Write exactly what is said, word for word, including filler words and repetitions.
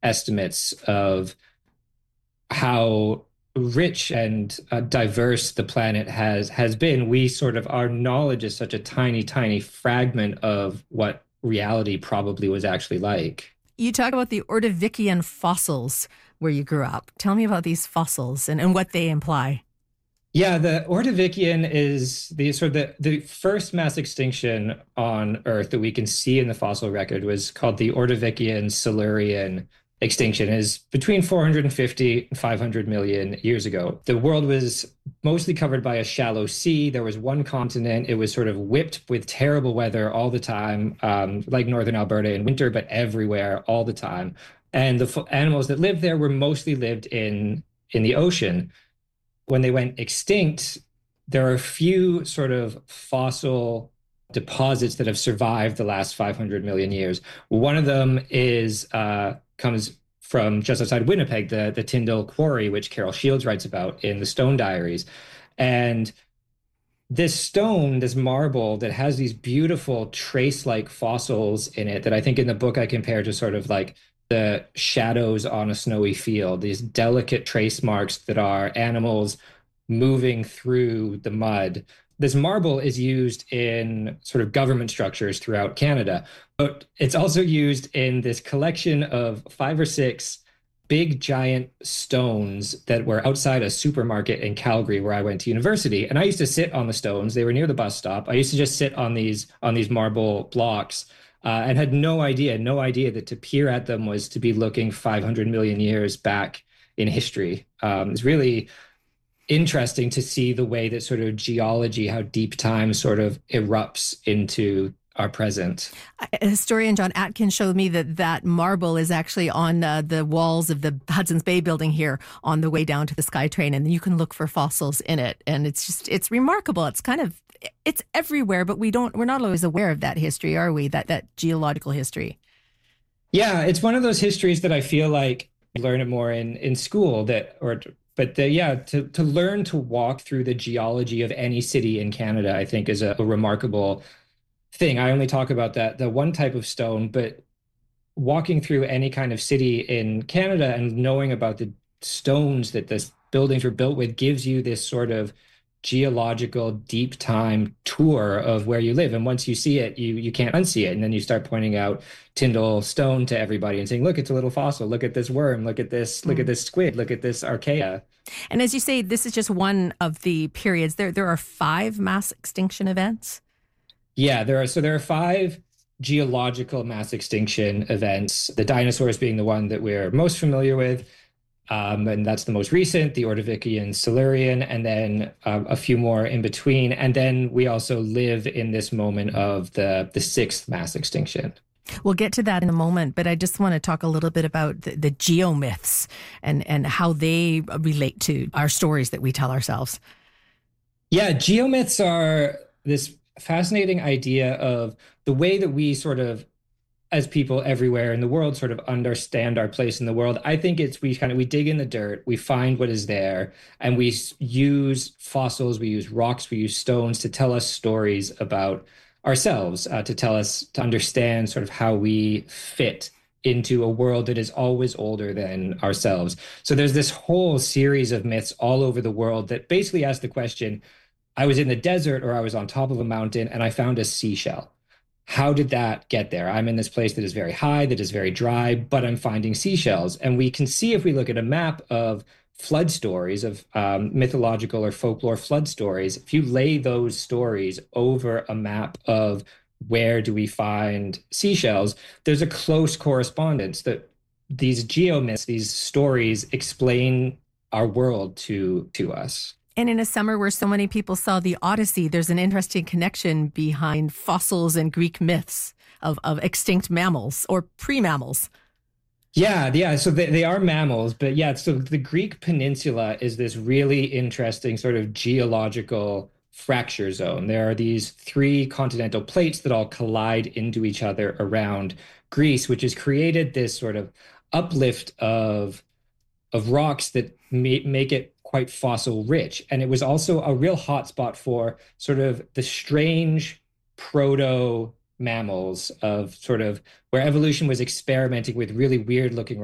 estimates of how rich and uh, diverse the planet has has been. We sort of, our knowledge is such a tiny, tiny fragment of what reality probably was actually like. You talk about the Ordovician fossils where you grew up. Tell me about these fossils and, and what they imply. Yeah, the Ordovician is the sort of the, the first mass extinction on Earth that we can see in the fossil record was called the Ordovician Silurian extinction. It is between four hundred fifty and five hundred million years ago. The world was mostly covered by a shallow sea. There was one continent. It was sort of whipped with terrible weather all the time, um, like northern Alberta in winter, but everywhere all the time. And the f- animals that lived there were mostly lived in in the ocean. When they went extinct, there are a few sort of fossil deposits that have survived the last five hundred million years. One of them is uh, comes from just outside Winnipeg, the, the Tyndall Quarry, which Carol Shields writes about in the Stone Diaries. And this stone, this marble that has these beautiful trace-like fossils in it that I think in the book I compare to sort of like the shadows on a snowy field, these delicate trace marks that are animals moving through the mud. This marble is used in sort of government structures throughout Canada, but it's also used in this collection of five or six big giant stones that were outside a supermarket in Calgary where I went to university. And I used to sit on the stones. They were near the bus stop. I used to just sit on these on these marble blocks uh, and had no idea, no idea that to peer at them was to be looking five hundred million years back in history. Um, it's really interesting to see the way that sort of geology, how deep time sort of erupts into our present. Historian John Atkins showed me that that marble is actually on uh, the walls of the Hudson's Bay building here on the way down to the SkyTrain, and you can look for fossils in it. And it's just, it's remarkable. It's kind of, it's everywhere, but we don't, we're not always aware of that history, are we? That, that geological history. Yeah, it's one of those histories that I feel like you learn it more in, in school that, or But the, yeah, to, to learn to walk through the geology of any city in Canada, I think is a, a remarkable thing. I only talk about that, the one type of stone, but walking through any kind of city in Canada and knowing about the stones that the buildings were built with gives you this sort of geological deep time tour of where you live. And once you see it, you you can't unsee it. And then you start pointing out Tyndall Stone to everybody and saying, look, it's a little fossil. Look at this worm. Look at this. Mm. Look at this squid. Look at this archaea. And as you say, this is just one of the periods. There, there are five mass extinction events. Yeah, there are. So there are five geological mass extinction events, the dinosaurs being the one that we're most familiar with. Um, and that's the most recent, the Ordovician Silurian, and then um, a few more in between. And then we also live in this moment of the, the sixth mass extinction. We'll get to that in a moment, but I just want to talk a little bit about the, the geomyths and, and how they relate to our stories that we tell ourselves. Yeah, geomyths are this fascinating idea of the way that we sort of, as people everywhere in the world, sort of understand our place in the world. I think it's we kind of we dig in the dirt, we find what is there, and we use fossils, we use rocks, we use stones to tell us stories about ourselves, uh, to tell us, to understand sort of how we fit into a world that is always older than ourselves. So there's this whole series of myths all over the world that basically ask the question, I was in the desert or I was on top of a mountain and I found a seashell. How did that get there? I'm in this place that is very high, that is very dry, but I'm finding seashells. And we can see if we look at a map of flood stories, of um, mythological or folklore flood stories, if you lay those stories over a map of where do we find seashells, there's a close correspondence that these geomyths, these stories explain our world to, to us. And in a summer where so many people saw the Odyssey, there's an interesting connection behind fossils and Greek myths of, of extinct mammals or pre-mammals. Yeah, yeah. So they, they are mammals, but yeah, so the Greek peninsula is this really interesting sort of geological fracture zone. There are these three continental plates that all collide into each other around Greece, which has created this sort of uplift of, of rocks that may, make it quite fossil rich. And it was also a real hotspot for sort of the strange proto mammals of sort of where evolution was experimenting with really weird looking